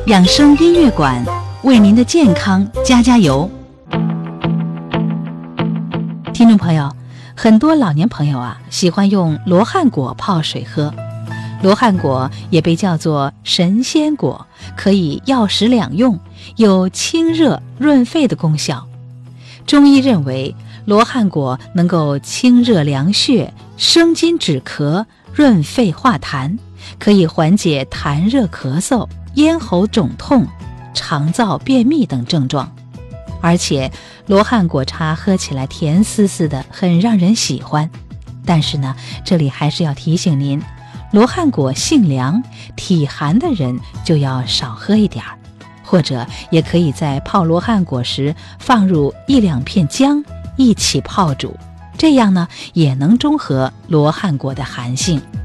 养生音乐馆为您的健康加油。听众朋友，很多老年朋友喜欢用罗汉果泡水喝。罗汉果也被叫做神仙果，可以药食两用，有清热润肺的功效。中医认为罗汉果能够清热凉血、生津止咳、润肺化痰，可以缓解痰热咳嗽、咽喉肿痛、肠燥便秘等症状。而且罗汉果茶喝起来甜丝丝的，很让人喜欢。但是呢，这里还是要提醒您，罗汉果性凉，体寒的人就要少喝一点儿，或者也可以在泡罗汉果时放入1-2片姜一起泡煮，这样呢也能中和罗汉果的寒性。